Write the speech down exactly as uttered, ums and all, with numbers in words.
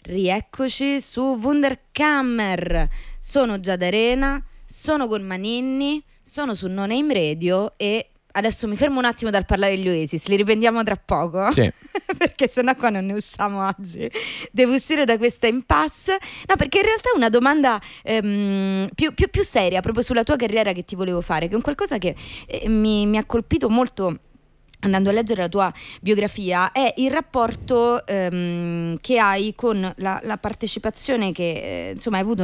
Rieccoci su Wunderkammer. Sono Giada Arena, sono con Maninni, sono su No Name Radio e adesso mi fermo un attimo dal parlare degli Oasis, li riprendiamo tra poco. Sì. Perché sennò qua non ne usciamo oggi. Devo uscire da questa impasse. No, perché in realtà è una domanda ehm, più, più, più seria proprio sulla tua carriera che ti volevo fare, che è un qualcosa che eh, mi, mi ha colpito molto andando a leggere la tua biografia, è il rapporto ehm, che hai con la, la partecipazione che eh, insomma hai avuto